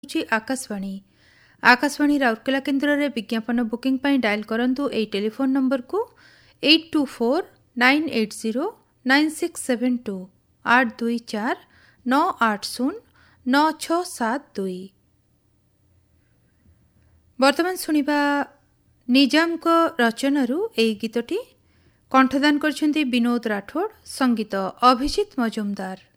आकाशवाणी आकाशवाणी राउरकेला केन्द्र में विज्ञापन बुकिंग पर डायल करंतु एई टेलीफोन नंबर को 8249809672 8249809672। वर्तमान सुनिबा निजाम को रचनारू एई गीतटी कंठदान करछन्ती विनोद राठौड़, संगीत अभिजीत मजुमदार।